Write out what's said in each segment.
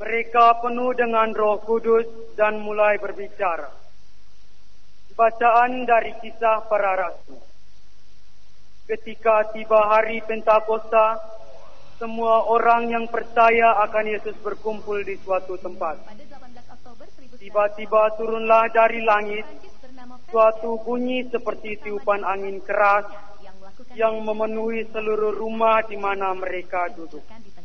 Mereka penuh dengan Roh Kudus dan mulai berbicara. Bacaan dari Kisah Para Rasul. Ketika tiba hari Pentakosta, semua orang yang percaya akan Yesus berkumpul di suatu tempat. Tiba-tiba turunlah dari langit suatu bunyi seperti tiupan angin keras yang memenuhi seluruh rumah di mana mereka duduk.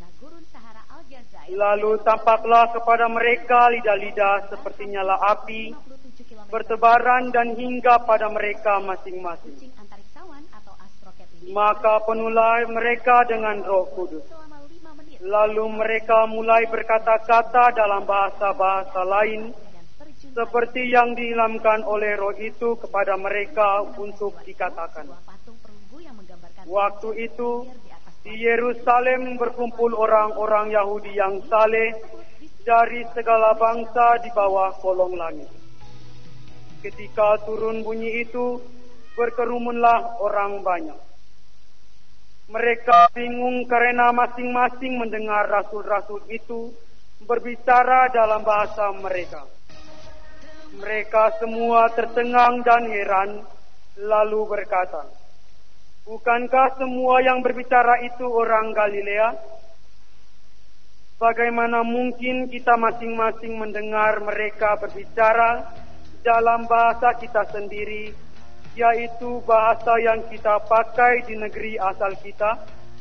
Lalu tampaklah kepada mereka lidah-lidah seperti nyala api, bertebaran dan hingga pada mereka masing-masing. Maka penuhlah mereka dengan Roh Kudus. Lalu mereka mulai berkata-kata dalam bahasa-bahasa lain, seperti yang diilhamkan oleh Roh itu kepada mereka untuk dikatakan. Waktu itu, di Yerusalem berkumpul orang-orang Yahudi yang saleh dari segala bangsa di bawah kolong langit. Ketika turun bunyi itu, berkerumunlah orang banyak. Mereka bingung karena masing-masing mendengar rasul-rasul itu berbicara dalam bahasa mereka. Mereka semua tercengang dan heran, lalu berkata, "Bukankah semua yang berbicara itu orang Galilea? Bagaimana mungkin kita masing-masing mendengar mereka berbicara dalam bahasa kita sendiri, yaitu bahasa yang kita pakai di negeri asal kita?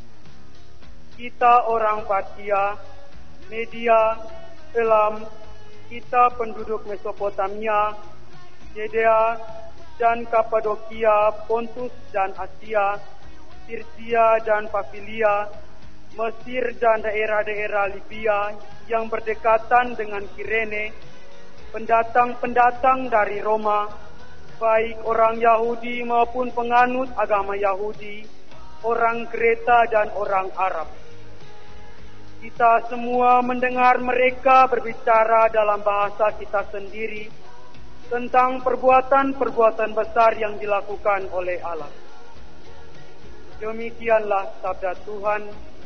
Kita orang Partia, Media, Elam, kita penduduk Mesopotamia, Yudea dan Kapadokia, Pontus dan Asia, Sirtia dan Pafilia, Mesir dan daerah-daerah Libya yang berdekatan dengan Kirene, pendatang-pendatang dari Roma, baik orang Yahudi maupun penganut agama Yahudi, orang Kreta dan orang Arab. Kita semua mendengar mereka berbicara dalam bahasa kita sendiri tentang perbuatan-perbuatan besar yang dilakukan oleh Allah." Demikianlah sabda Tuhan.